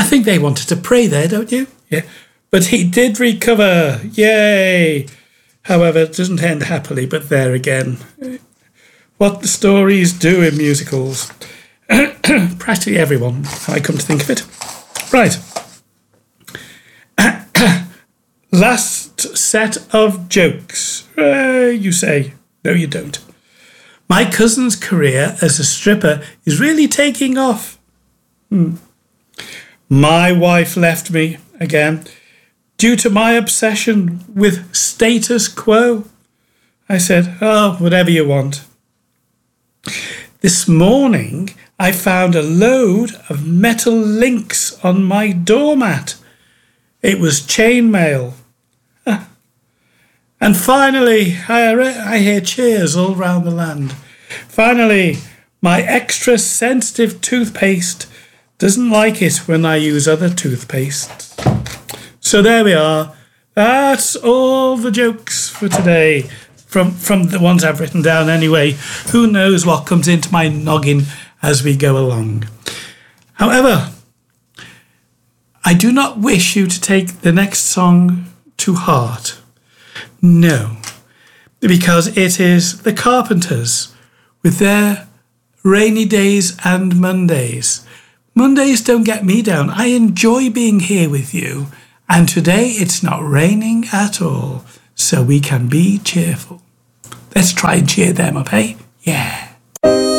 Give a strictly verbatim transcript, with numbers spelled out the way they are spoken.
think they wanted to pray there, don't you? Yeah. But he did recover. Yay. However, it doesn't end happily, but there again. What the stories do in musicals. Practically everyone, I come to think of it. Right. Last set of jokes. Uh, you say. No, you don't. My cousin's career as a stripper is really taking off. Hmm. My wife left me again due to my obsession with status quo. I said, oh, whatever you want. This morning, I found a load of metal links on my doormat. It was chainmail. And finally, I, I hear cheers all round the land. Finally, my extra sensitive toothpaste doesn't like it when I use other toothpaste. So there we are. That's all the jokes for today. From, from the ones I've written down anyway. Who knows what comes into my noggin as we go along. However, I do not wish you to take the next song to heart. No, because it is the Carpenters with their Rainy Days and Mondays. Mondays don't get me down. I enjoy being here with you. And today it's not raining at all, so we can be cheerful. Let's try and cheer them up, eh? Yeah.